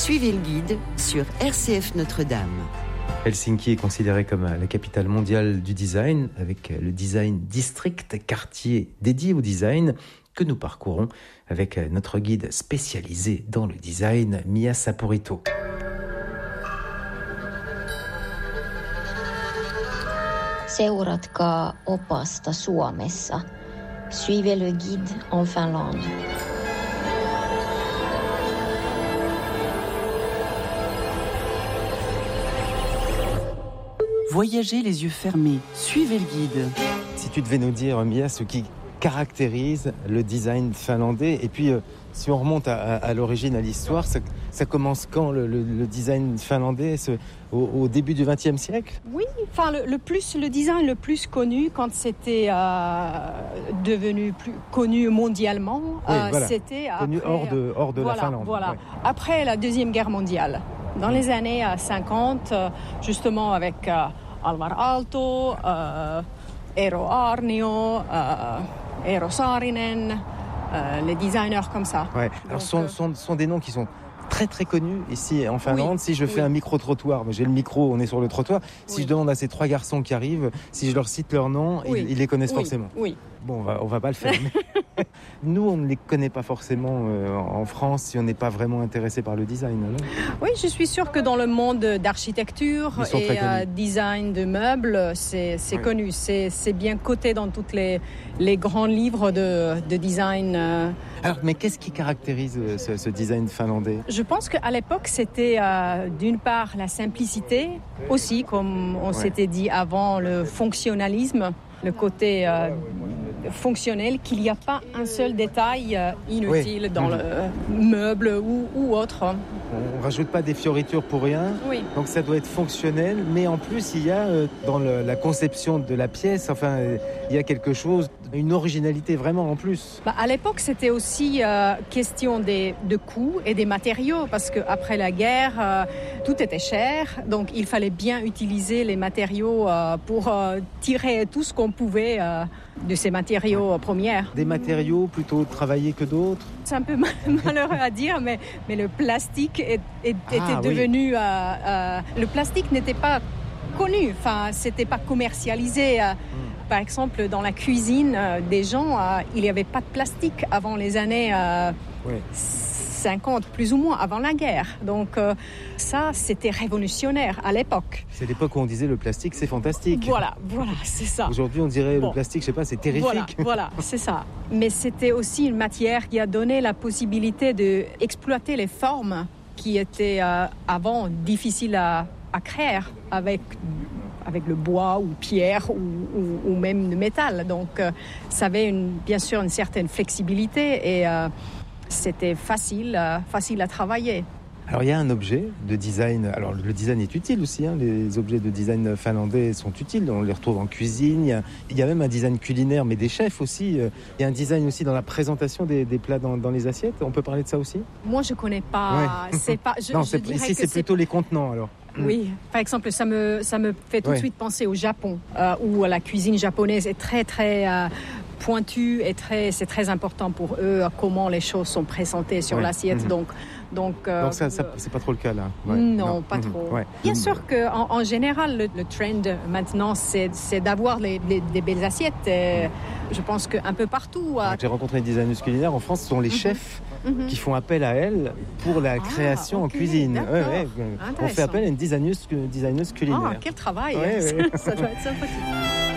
Suivez le guide sur RCF Notre-Dame. Helsinki est considérée comme la capitale mondiale du design, avec le Design District, quartier dédié au design, que nous parcourons avec notre guide spécialisé dans le design, Mia Saporito. Seuratkaa opasta Suomessa. Suivez le guide en Finlande. Voyagez les yeux fermés, suivez le guide. Si tu devais nous dire, Mia, ce qui caractérise le design finlandais, et puis si on remonte à l'origine, à l'histoire, ça commence quand le design finlandais, au début du XXe siècle? Oui, enfin le design le plus connu quand c'était devenu plus connu mondialement, voilà. c'était connu après, hors de la Finlande. Voilà. Ouais. Après la Deuxième Guerre mondiale, dans les années 50, justement avec Alvar Aalto, Eero Aarnio, Eero Saarinen, les designers comme ça. Ouais. Alors sont des noms qui sont très très connus ici en Finlande. Si je fais un micro-trottoir, j'ai le micro, on est sur le trottoir. Si je demande à ces trois garçons qui arrivent, si je leur cite leur nom, ils les connaissent forcément. Oui. Bon, on va pas le faire. Mais nous, on ne les connaît pas forcément en France si on n'est pas vraiment intéressé par le design. Alors. Oui, je suis sûre que dans le monde d'architecture et design de meubles, c'est connu. C'est bien coté dans tous les grands livres de design. Alors, mais qu'est-ce qui caractérise ce design finlandais? Je pense qu'à l'époque, c'était d'une part la simplicité, aussi, comme on s'était dit avant, le fonctionnalisme, le côté fonctionnel, qu'il n'y a pas un seul détail inutile dans le meuble ou autre. On ne rajoute pas des fioritures pour rien, donc ça doit être fonctionnel, mais en plus il y a dans la conception de la pièce, il y a quelque chose, une originalité vraiment en plus. À l'époque, c'était aussi question de coûts et des matériaux, parce qu'après la guerre, tout était cher, donc il fallait bien utiliser les matériaux pour tirer tout ce qu'on pouvait de ces matériaux premiers. Des matériaux plutôt travaillés que d'autres? C'est un peu malheureux à dire, mais le plastique était devenu... le plastique n'était pas connu, c'était pas commercialisé. Par exemple, dans la cuisine des gens, il n'y avait pas de plastique avant les années 50, plus ou moins, avant la guerre. Donc ça, c'était révolutionnaire à l'époque. C'est l'époque où on disait le plastique, c'est fantastique. Voilà, c'est ça. Aujourd'hui, on dirait le plastique, je sais pas, c'est terrifique. Voilà, c'est ça. Mais c'était aussi une matière qui a donné la possibilité d'exploiter les formes qui étaient avant difficiles à créer avec le bois ou pierre ou même le métal. Donc ça avait bien sûr une certaine flexibilité et c'était facile à travailler. Alors il y a un objet de design, alors le design est utile aussi, les objets de design finlandais sont utiles, on les retrouve en cuisine, il y a même un design culinaire, mais des chefs aussi, il y a un design aussi dans la présentation des plats dans les assiettes, on peut parler de ça aussi? Moi je connais pas, c'est pas... ici c'est plutôt les contenants alors. Oui, par exemple, ça me fait tout de suite penser au Japon, où la cuisine japonaise est très très pointue et c'est très important pour eux comment les choses sont présentées sur l'assiette. Donc ça c'est pas trop le cas là. Non, pas trop. Bien sûr qu'en général le trend maintenant c'est d'avoir des belles assiettes. Je pense qu'un peu partout. J'ai rencontré une designeuse culinaire en France, ce sont les chefs qui font appel à elle pour la création en cuisine. On fait appel à une designeuse culinaire. Quel travail. Ça doit être sympathique.